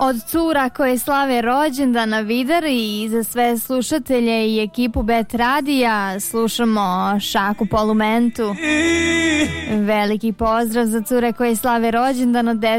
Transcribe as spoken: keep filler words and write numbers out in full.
Od cura koje slave rođendan na Vidar i za sve slušatelje i ekipu Bet Radija slušamo Šaku Polumentu. Veliki pozdrav za cure koje slave rođendan od